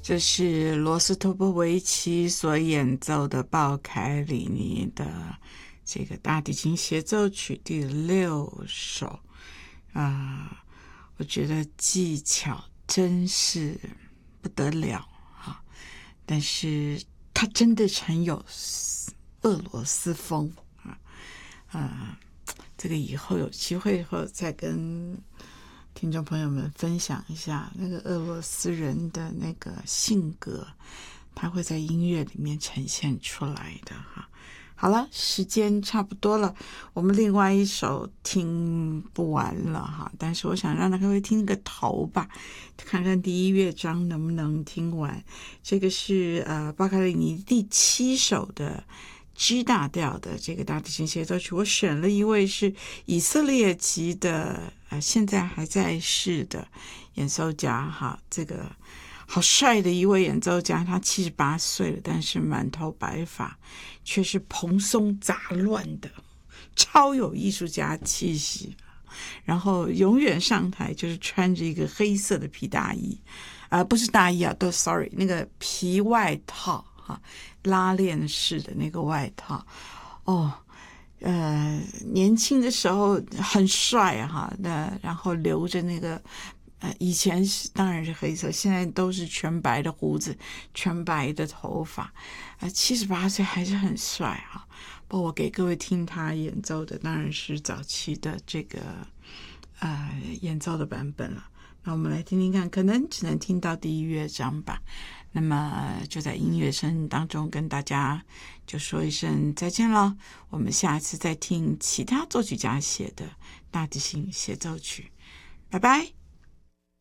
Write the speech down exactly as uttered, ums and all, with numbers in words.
这是罗斯托波维奇所演奏的鲍凯里尼的这个大提琴协奏曲第六首啊、呃，我觉得技巧真是不得了啊！但是它真的很有俄罗斯风啊啊！这个以后有机会后再跟听众朋友们分享一下那个俄罗斯人的那个性格，他会在音乐里面呈现出来的哈。好了，时间差不多了，我们另外一首听不完了哈，但是我想让大家会听个头吧，看看第一乐章能不能听完。这个是呃鲍凯里尼第七首的G 大调的这个大提琴协奏曲，我选了一位是以色列籍的呃现在还在世的演奏家哈，这个好帅的一位演奏家，他七十八岁了，但是满头白发，却是蓬松杂乱的，超有艺术家气息。然后永远上台就是穿着一个黑色的皮大衣，啊、呃，不是大衣啊，都 sorry， 那个皮外套哈，拉链式的那个外套。哦，呃，年轻的时候很帅哈，那然后留着那个。呃，以前是当然是黑色，现在都是全白的胡子，全白的头发，呃，七十八岁还是很帅哈。不过我给各位听他演奏的当然是早期的这个呃演奏的版本了。那我们来听听看，可能只能听到第一乐章吧。那么就在音乐声当中跟大家就说一声再见了。我们下次再听其他作曲家写的大提琴协奏曲，拜拜。